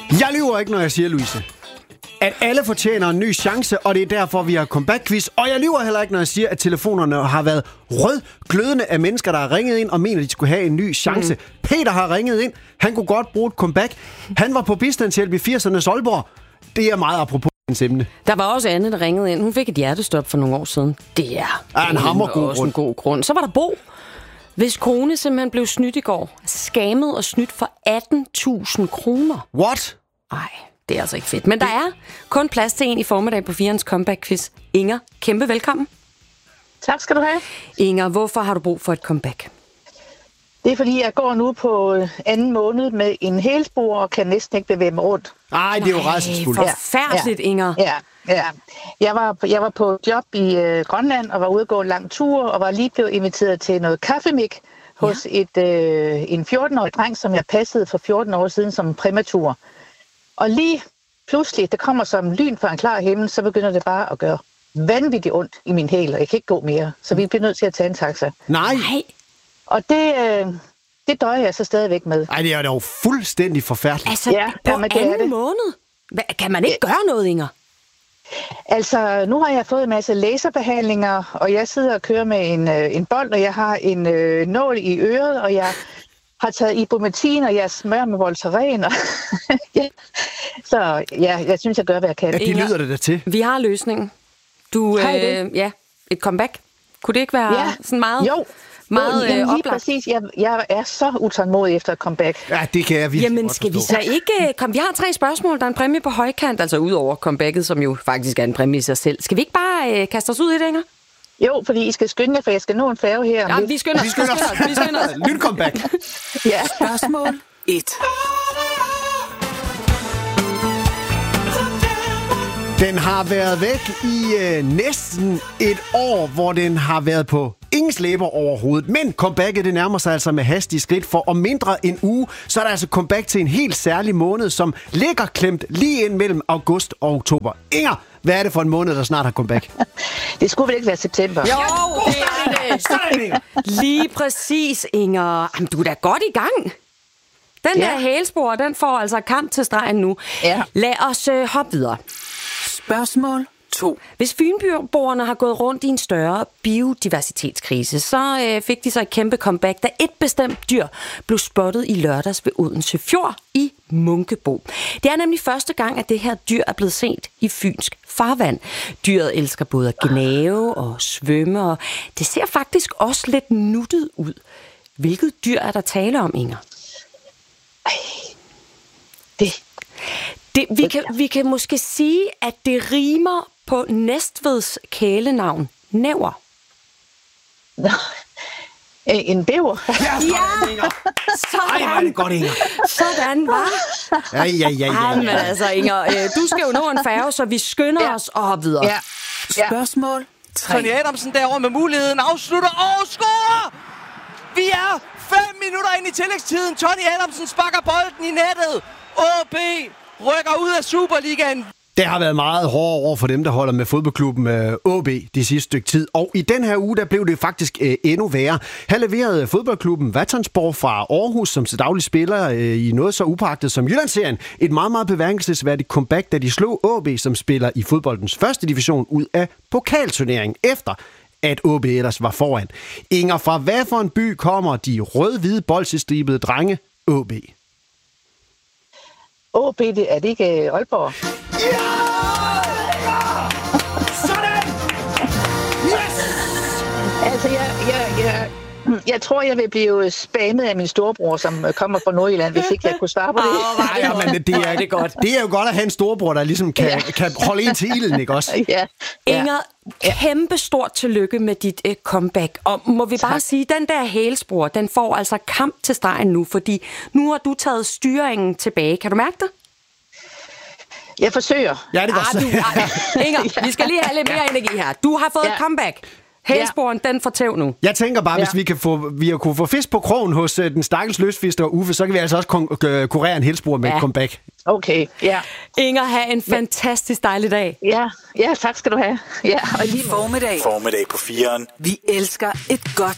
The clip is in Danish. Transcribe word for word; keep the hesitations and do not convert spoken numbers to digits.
Jeg lyver ikke, når jeg siger, Louise, at alle fortjener en ny chance, og det er derfor, vi har comeback-quiz. Og jeg lyver heller ikke, når jeg siger, at telefonerne har været rødglødende af mennesker, der har ringet ind og mener, at de skulle have en ny chance. Mm. Peter har ringet ind. Han kunne godt bruge et comeback. Han var på bistandshjælp i firsernes Aalborg. Det er meget apropos hans emne. Der var også Anne, der ringede ind. Hun fik et hjertestop for nogle år siden. Det er ja, en hammergod også en god grund. Så var der Bo, hvis kone simpelthen blev snydt i går. Skammet og snydt for atten tusind kroner. What? Ej, det er altså ikke fedt. Men der er kun plads til en i formiddag på firens comeback-quiz. Inger, kæmpe velkommen. Tak skal du have. Inger, hvorfor har du brug for et comeback? Det er fordi, jeg går nu på anden måned med en hælspor og kan næsten ikke bevæge mig rundt. Ej, det er jo rædselsfuldt. Forfærdeligt, ja, Inger. Ja, ja. Jeg var, jeg var på job i øh, Grønland og var ude at gå en lang tur og var lige blevet inviteret til noget kaffemik hos ja. et, øh, en fjorten-årig dreng, som jeg passede for fjorten år siden som præmatur. Og lige pludselig, der kommer som lyn fra en klar himmel, så begynder det bare at gøre vanvittigt ondt i min hæl, og jeg kan ikke gå mere. Så vi bliver nødt til at tage en taxa. Nej. Og det, øh, det døjer jeg så stadigvæk med. Ej, det er jo fuldstændig forfærdeligt. Altså, ja, på jamen, det anden det. måned? Hva, kan man ikke ja. gøre noget, Inger? Altså, nu har jeg fået en masse laserbehandlinger, og jeg sidder og kører med en, øh, en bold, og jeg har en øh, nål i øret, og jeg har taget ibuprofen, og jeg smører med Voltaren. Og ja. Så ja, jeg synes, jeg gør, hvad jeg kan. Ja, det lyder det da til. Vi har løsningen. Du, øh, ja, et comeback. Kunne det ikke være ja. sådan meget... Jo. Meget Jamen, lige oplagt. præcis. Jeg, jeg er så utålmodig efter et comeback. Ja, det kan jeg virkelig Jamen, skal vi så ikke... Kom, vi har tre spørgsmål. Der er en præmie på højkant, altså ud over comebacket, som jo faktisk er en præmie i sig selv. Skal vi ikke bare øh, kaste os ud i det, Inger? Jo, fordi I skal skynde jer, for jeg skal nå en færge her. Ja, vi skynder os. Vi skynder os. Vi skynder os. Nyt comeback. Ja. Spørgsmål et. Den har været væk i øh, næsten et år, hvor den har været på ingen slæber overhovedet. Men comebacket, det nærmer sig altså med hastige skridt, for om mindre en uge, så er der altså comeback til en helt særlig måned, som ligger klemt lige ind mellem august og oktober. Inger, hvad er det for en måned, der snart har comeback? Det skulle vel ikke være september? Jo, det er det. Lige præcis, Inger. Jamen, du er da godt i gang. Den ja. der hælspor, den får altså kamp til stregen nu. Ja. Lad os øh, hoppe videre. Spørgsmål to. Hvis fynboerne har gået rundt i en større biodiversitetskrise, så øh, fik de så et kæmpe comeback, da et bestemt dyr blev spottet i lørdags ved Odense Fjord i Munkebo. Det er nemlig første gang, at det her dyr er blevet set i fynsk farvand. Dyret elsker både at gnave og svømme, og det ser faktisk også lidt nuttet ud. Hvilket dyr er der tale om, Inger? Ej, det... Det, vi, kan, vi kan måske sige, at det rimer på Næstveds kælenavn Næver. Nå, en bæver. Ja, sådan, Inger. Ej, hvor er det godt, Inger. Sådan, var. Ja, ja, ja, ja. Ej, men altså, Inger, øh, du skal jo nå en færge, så vi skynder ja. os og hopper videre. Ja. Ja. Spørgsmål tre. Tony Adamsen derovre med muligheden afslutter og scorer! Vi er fem minutter ind i tillægstiden. Tony Adamsen sparker bolden i nettet. O B rykker ud af Superligaen. Det har været meget hårdere over for dem, der holder med fodboldklubben A B de sidste stykke tid. Og i den her uge, der blev det faktisk øh, endnu værre. Her leverede fodboldklubben Vatonsborg fra Aarhus, som til daglig spiller øh, i noget så upagtet som Jyllandsserien, et meget, meget bemærkelsesværdigt comeback, da de slog A B, som spiller i fodboldens første division, ud af pokalturneringen, efter at A B ellers var foran. Inger, fra hvad for en by kommer de rød-hvide bolsjestribede drenge A B? A B, det er det ikke Aalborg? Ja! Sådan! Yes! Altså, jeg, jeg, jeg, jeg tror, jeg vil blive spammet af min storebror, som kommer fra Nordjylland, hvis ikke jeg kunne svare på det. Oh, nej, men det er, det, godt. Det er jo godt at have en storebror, der ligesom kan, ja. kan holde en til ilden, ikke også? Ja. Inger, kæmpe stort tillykke med dit uh, comeback. Og må vi tak. bare sige, den der hælspor, den får altså kamp til stregen nu, fordi nu har du taget styringen tilbage. Kan du mærke det? Jeg forsøger. Ja, det var ah, du, ah, Inger, vi skal lige have lidt mere energi her. Du har fået ja. et comeback. Hælsporen, ja. den får tæv nu. Jeg tænker bare, ja. hvis vi kan få, vi har kunne få fisk på krogen hos uh, den stakkels løsfisker Uffe, så kan vi altså også kon- uh, kurere en hælspor med ja. et comeback. Okay, ja. Inger, have en fantastisk dejlig dag. Ja, ja, tak skal du have. Ja, og lige formiddag. Formiddag på fireren. Vi elsker et godt